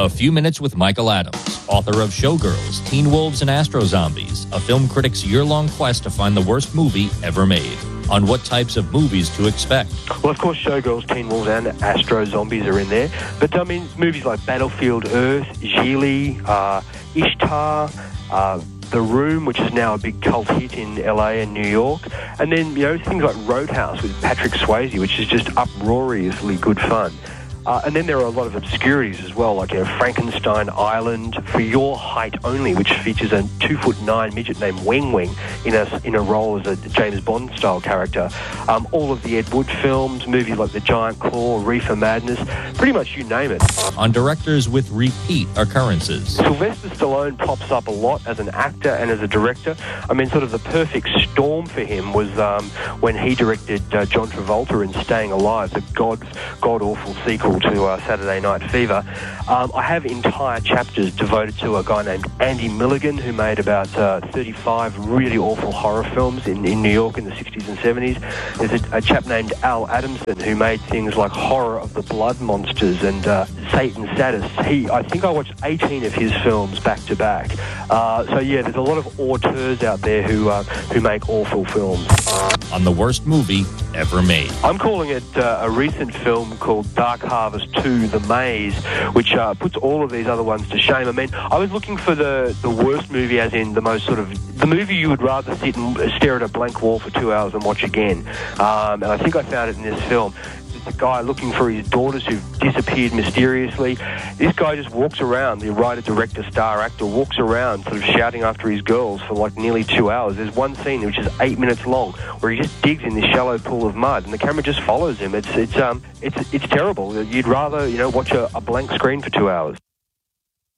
A Few Minutes with Michael Adams, author of Showgirls, Teen Wolves, and Astro Zombies, a film critic's year-long quest to find the worst movie ever made. On what types of movies to expect. Well, of course, Showgirls, Teen Wolves, and Astro Zombies are in there. But, I mean, movies like Battlefield Earth, Gigli, Ishtar, The Room, which is now a big cult hit in LA and New York. And then, things like Roadhouse with Patrick Swayze, which is just uproariously good fun. And then there are a lot of obscurities as well, like Frankenstein Island, For Your Height Only, which features a 2'9" midget named Weng Weng in a role as a James Bond-style character. All of the Ed Wood films, movies like The Giant Claw, Reefer Madness, pretty much you name it. On directors with repeat occurrences. Sylvester Stallone pops up a lot as an actor and as a director. I mean, sort of the perfect storm for him was when he directed John Travolta in Staying Alive, the god-awful sequel to Saturday Night Fever. I have entire chapters devoted to a guy named Andy Milligan, who made about 35 really awful horror films in New York in the 60s and 70s. There's a chap named Al Adamson who made things like Horror of the Blood Monsters and Satan's Sadist. I think I watched 18 of his films back to back. So yeah, there's a lot of auteurs out there who make awful films. On the worst movie ever made. I'm calling it a recent film called Dark Harvest 2, The Maze, which puts all of these other ones to shame. I mean, I was looking for the worst movie, as in the most sort of, the movie you would rather sit and stare at a blank wall for 2 hours and watch again. And I think I found it in this film. The guy looking for his daughters who've disappeared mysteriously. This guy just walks around, the writer, director, star actor, walks around sort of shouting after his girls for like nearly 2 hours. There's one scene which is 8 minutes long where he just digs in this shallow pool of mud and the camera just follows him. It's terrible. You'd rather, watch a blank screen for 2 hours.